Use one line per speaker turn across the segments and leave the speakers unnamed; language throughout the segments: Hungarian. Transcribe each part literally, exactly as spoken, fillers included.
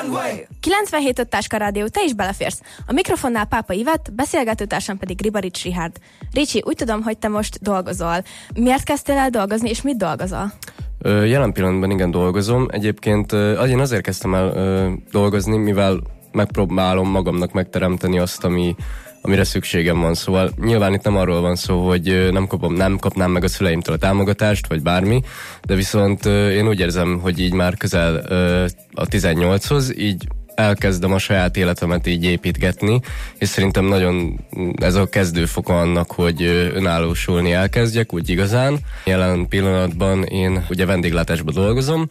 kilencvenhét öt Táska Rádió, te is beleférsz. A mikrofonnál Pápa Ivett, beszélgetőtársam pedig Ribarics Richárd. Ricsi, úgy tudom, hogy te most dolgozol. Miért kezdtél el dolgozni, és mit dolgozol?
Ö, jelen pillanatban igen dolgozom. Egyébként ö, én azért kezdtem el ö, dolgozni, mivel megpróbálom magamnak megteremteni azt, ami, amire szükségem van. Szóval nyilván itt nem arról van szó, hogy nem, kapom, nem kapnám meg a szüleimtől a támogatást, vagy bármi, de viszont én úgy érzem, hogy így már közel a tizennyolchoz, így elkezdem a saját életemet így építgetni, és szerintem nagyon ez a kezdőfoka annak, hogy önállósulni elkezdjek, úgy igazán. Jelen pillanatban én ugye vendéglátásban dolgozom,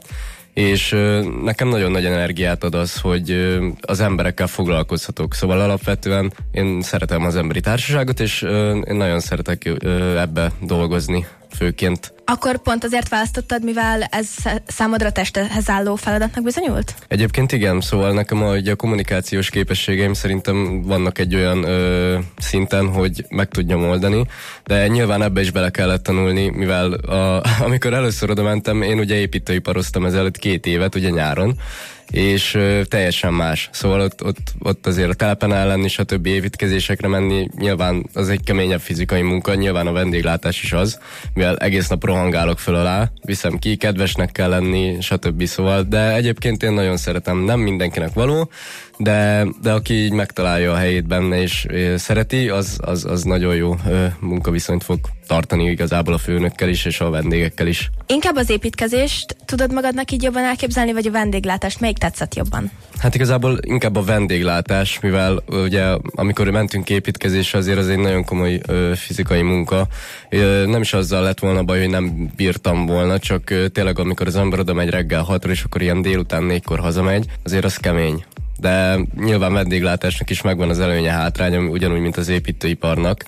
és nekem nagyon nagy energiát ad az, hogy az emberekkel foglalkozhatok. Szóval alapvetően én szeretem az emberi társaságot, és én nagyon szeretek ebbe dolgozni főként.
Akkor pont azért választottad, mivel ez számodra testhez álló feladatnak bizonyult?
Egyébként igen, szóval nekem a, a kommunikációs képességeim szerintem vannak egy olyan ö, szinten, hogy meg tudjam oldani, de nyilván ebbe is bele kellett tanulni, mivel a, amikor először oda mentem, én ugye építőiparoztam ezelőtt két évet, ugye nyáron, és ö, teljesen más. Szóval ott, ott, ott azért a telepen el lenni, stb. Építkezésekre menni, nyilván az egy keményebb fizikai munka, nyilván a vendéglátás is az, mivel egész nap rohangálok föl alá, viszem ki, kedvesnek kell lenni, stb. Szóval, de egyébként én nagyon szeretem, nem mindenkinek való, de, de aki így megtalálja a helyét benne és ö, szereti, az, az, az nagyon jó ö, munkaviszonyt fog tartani igazából a főnökkel is, és a vendégekkel is.
Inkább az építkezést tudod magadnak így jobban elképzelni, vagy a vendéglátást? Melyik tetszett jobban?
Hát igazából inkább a vendéglátás, mivel ugye amikor mentünk építkezésre, azért az egy nagyon komoly ö, fizikai munka. Ö, nem is azzal lett volna baj, hogy nem bírtam volna, csak ö, tényleg amikor az ember oda megy reggel hatra, és akkor ilyen délután négykor hazamegy, azért az kemény. De nyilván vendéglátásnak is megvan az előnye, hátránya, ugyanúgy, mint az építőiparnak.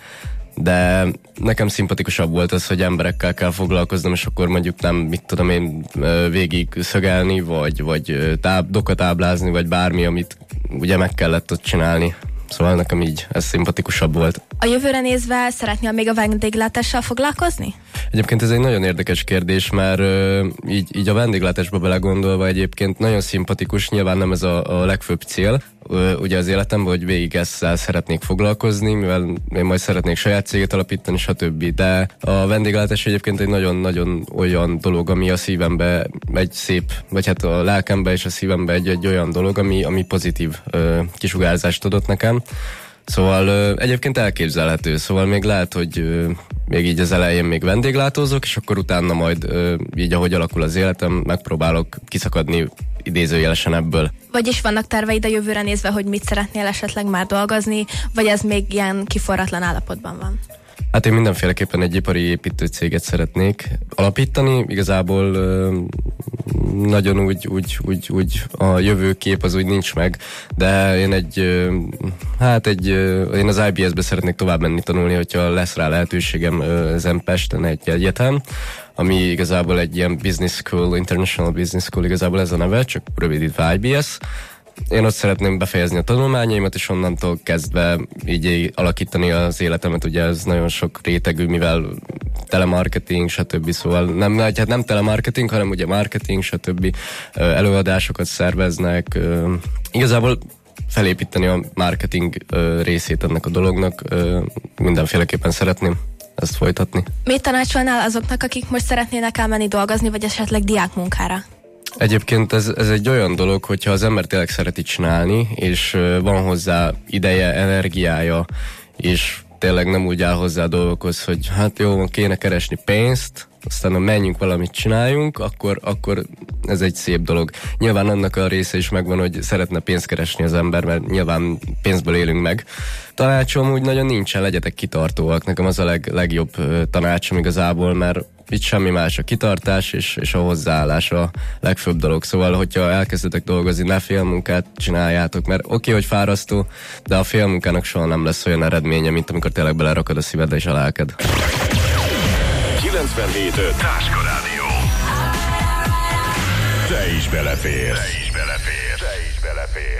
De nekem szimpatikusabb volt az, hogy emberekkel kell foglalkoznom, és akkor mondjuk nem, mit tudom én, végig szögelni, vagy, vagy táb, dokatáblázni, vagy bármi, amit ugye meg kellett ott csinálni. Szóval nekem így ez szimpatikusabb volt.
A jövőre nézve szeretnél még a vendéglátással foglalkozni?
Egyébként ez egy nagyon érdekes kérdés, mert uh, így, így a vendéglátásba belegondolva egyébként nagyon szimpatikus, nyilván nem ez a, a legfőbb cél, uh, ugye az életemben, hogy végig ezzel szeretnék foglalkozni, mivel én majd szeretnék saját céget alapítani, stb. De a vendéglátás egyébként egy nagyon-nagyon olyan dolog, ami a szívembe egy szép, vagy hát a lelkembe és a szívembe egy, egy olyan dolog, ami, ami pozitív uh, kisugárzást adott nekem. Szóval ö, egyébként elképzelhető, szóval még lehet, hogy ö, még így az elején még vendéglátózok, és akkor utána majd ö, így ahogy alakul az életem, megpróbálok kiszakadni idézőjelesen ebből.
Vagyis vannak terveid a jövőre nézve, hogy mit szeretnél esetleg már dolgozni, vagy ez még ilyen kiforratlan állapotban van?
Hát én mindenféleképpen egy ipari építőcéget szeretnék alapítani, igazából ö, nagyon úgy, úgy, úgy, úgy a jövőkép az úgy nincs meg, de én egy, ö, hát egy, ö, én az i bé es-be szeretnék tovább menni tanulni, hogyha lesz rá lehetőségem ö, ezen Pesten egy egyetem, ami igazából egy ilyen business school, international business school, igazából ez a neve, csak rövidítve i bé es. Én ott szeretném befejezni a tanulmányaimat, és onnantól kezdve így alakítani az életemet, ugye ez nagyon sok rétegű, mivel telemarketing, stb. Szóval nem, hát nem telemarketing, hanem ugye marketing, stb. Előadásokat szerveznek. Igazából felépíteni a marketing részét ennek a dolognak mindenféleképpen szeretném ezt folytatni.
Mit tanácsolnál azoknak, akik most szeretnének elmenni dolgozni, vagy esetleg diákmunkára?
Egyébként ez, ez egy olyan dolog, hogyha az ember tényleg szereti csinálni, és van hozzá ideje, energiája, és tényleg nem úgy áll hozzá a dolgokhoz, hogy hát jó, kéne keresni pénzt, aztán ha menjünk valamit csináljunk, akkor, akkor ez egy szép dolog. Nyilván annak a része is megvan, hogy szeretne pénzt keresni az ember, mert nyilván pénzből élünk meg. Tanácsom úgy nagyon nincsen, legyetek kitartóak. Nekem az a leg, legjobb tanácsom igazából, mert itt semmi más, a kitartás és, és a hozzáállás a legfőbb dolog. Szóval, hogyha elkezdetek dolgozni, ne félmunkát csináljátok, mert oké, okay, hogy fárasztó, de a félmunkának soha nem lesz olyan eredménye, mint amikor tényleg belerakod a szíved és a lelked.
kilencvenhét öt Táska Rádió. Te is beleférsz. Te is beleférsz. Te is beleférsz.